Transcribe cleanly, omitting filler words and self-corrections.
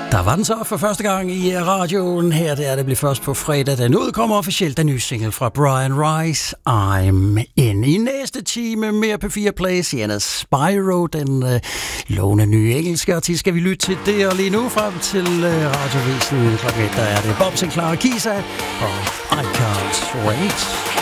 Der var den så for første gang i radioen her. Det blev først på fredag. Den udkommer officielt den nye single fra Brian Rice, I'm In. I næste time mere P4 Play, Sienna Spyro, den lovende nye engelske artist. Skal vi lytte til det, og lige nu frem til radiovisen klokken 1, der er det Bob Sinclair og Kisa og I Can't Wait.